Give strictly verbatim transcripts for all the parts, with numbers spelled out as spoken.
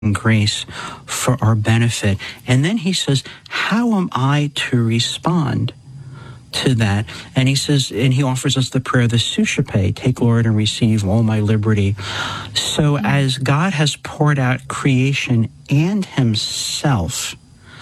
grace for our benefit. And then he says, how am I to respond to that? And he says, and he offers us the prayer, the Suscipe, take, Lord, and receive all my liberty. So mm-hmm. as God has poured out creation and himself,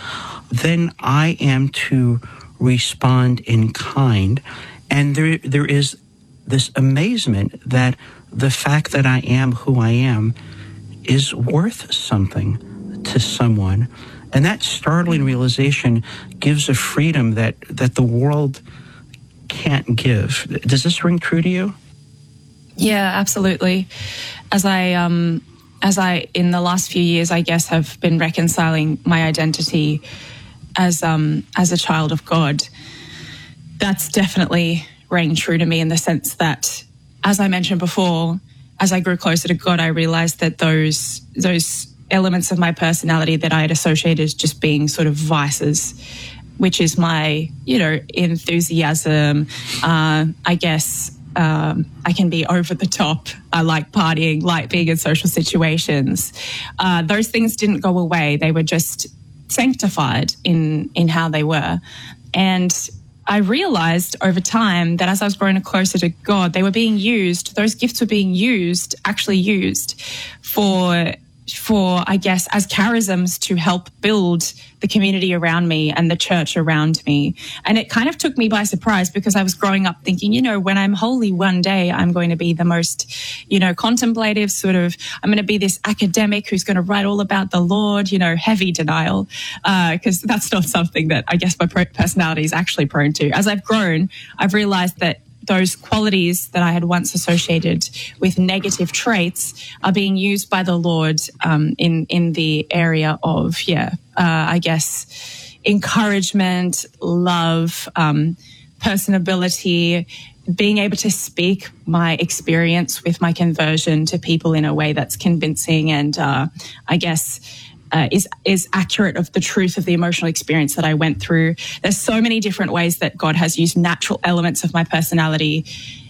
then I am to respond in kind. And there, there is this amazement that the fact that I am who I am is worth something to someone. And that startling realization gives a freedom that, that the world can't give. Does this ring true to you? Yeah, absolutely. As I, um, as I, in the last few years, I guess, have been reconciling my identity as, um, as a child of God, that's definitely rang true to me in the sense that, as I mentioned before, as I grew closer to God, I realized that those those elements of my personality that I had associated as just being sort of vices, which is my, you know, enthusiasm, uh, I guess um, I can be over the top. I like partying, like being in social situations. Uh, those things didn't go away. They were just sanctified in, in how they were. And I realized over time that as I was growing closer to God, they were being used, those gifts were being used, actually used for, for, I guess, as charisms to help build the community around me and the church around me. And it kind of took me by surprise because I was growing up thinking, you know, when I'm holy one day, I'm going to be the most, you know, contemplative sort of, I'm going to be this academic who's going to write all about the Lord, you know, heavy denial, because uh, that's not something that I guess my personality is actually prone to. As I've grown, I've realized that those qualities that I had once associated with negative traits are being used by the Lord um, in in the area of, yeah, uh, I guess, encouragement, love, um, personability, being able to speak my experience with my conversion to people in a way that's convincing and, uh, I guess, Uh, is is accurate of the truth of the emotional experience that I went through. There's so many different ways that God has used natural elements of my personality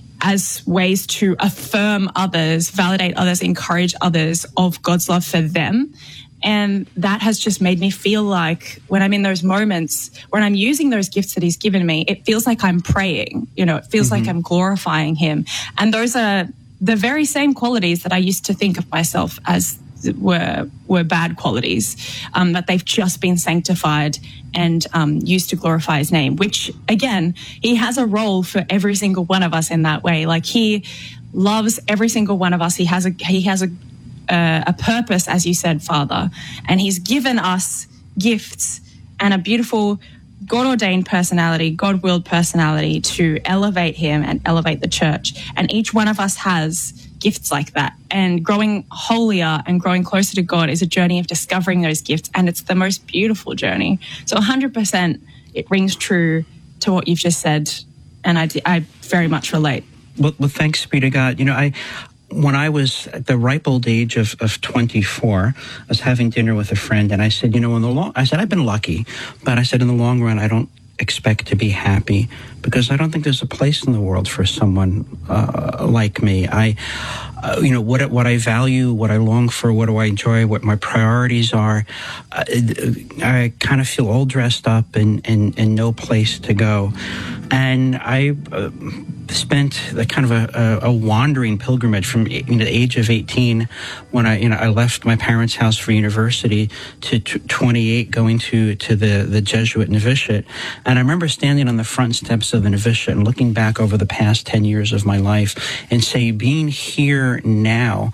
as ways to affirm others, validate others, encourage others of God's love for them. And that has just made me feel like when I'm in those moments, when I'm using those gifts that he's given me, it feels like I'm praying, you know, it feels mm-hmm. like I'm glorifying him. And those are the very same qualities that I used to think of myself as were were bad qualities, um, that they've just been sanctified and um, used to glorify his name, which, again, he has a role for every single one of us in that way. Like, he loves every single one of us. He has a he has a uh, a purpose, as you said, Father, and he's given us gifts and a beautiful God-ordained personality, God-willed personality to elevate him and elevate the church. And each one of us has gifts like that. And growing holier and growing closer to God is a journey of discovering those gifts. And it's the most beautiful journey. So one hundred percent it rings true to what you've just said. And I, I very much relate. Well, well, thanks be to God. You know, I... When I was at the ripe old age of, of twenty-four, I was having dinner with a friend, and I said, you know, in the long, I said, I've been lucky, but I said, in the long run, I don't expect to be happy because I don't think there's a place in the world for someone uh, like me. I, uh, you know, what what I value, what I long for, what do I enjoy, what my priorities are. Uh, I kind of feel all dressed up and, and, and no place to go. And I uh, spent a kind of a, a, a wandering pilgrimage from you know, the age of eighteen when I you know I left my parents' house for university to t- twenty-eight going to, to the, the Jesuit novitiate. And I remember standing on the front steps of the novitiate and looking back over the past ten years of my life and say, being here now,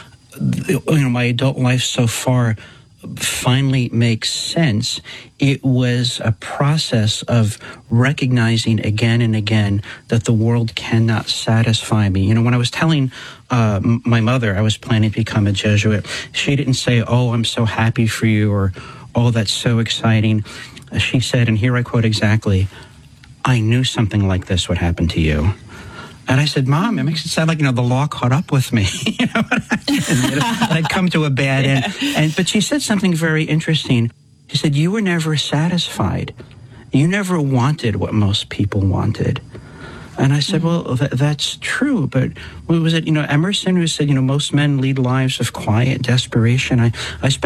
you know, my adult life so far finally makes sense. It was a process of recognizing again and again that the world cannot satisfy me. You know, when I was telling uh, my mother I was planning to become a Jesuit, she didn't say, oh, I'm so happy for you, or, oh, that's so exciting. She said, and here I quote exactly, I knew something like this would happen to you. And I said, Mom, it makes it sound like, you know, the law caught up with me. you know, and I'd come to a bad end. And, but she said something very interesting. She said, you were never satisfied. You never wanted what most people wanted. And I said, well, th- that's true, but what was it, you know, Emerson who said, you know, most men lead lives of quiet desperation. I, I spent